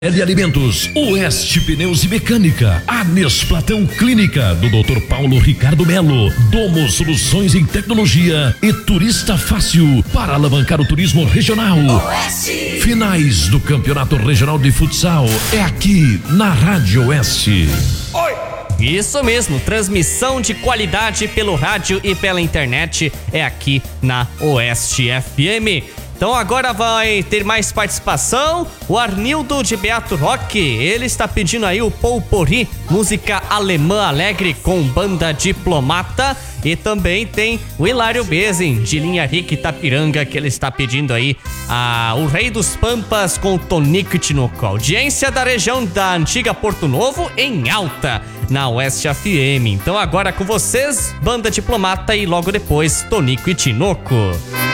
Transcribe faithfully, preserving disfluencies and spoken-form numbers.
de Alimentos, Oeste Pneus e Mecânica, Anes Platão Clínica, do doutor Paulo Ricardo Melo, Domo Soluções em Tecnologia e Turista Fácil, para alavancar o turismo regional. Oeste. Finais do Campeonato Regional de Futsal é aqui na Rádio Oeste. Oi! Isso mesmo, transmissão de qualidade pelo rádio e pela internet é aqui na Oeste F M. Então agora vai ter mais participação, o Arnildo de Beato Roque, ele está pedindo aí o Potpourri, música alemã alegre com banda Diplomata, e também tem o Hilário Bezin, de Linha Rica Itapiranga, que ele está pedindo aí a, o Rei dos Pampas com Tonico e Tinoco, audiência da região da antiga Porto Novo em alta, na Oeste F M. Então agora com vocês, banda Diplomata e logo depois Tonico e Tinoco.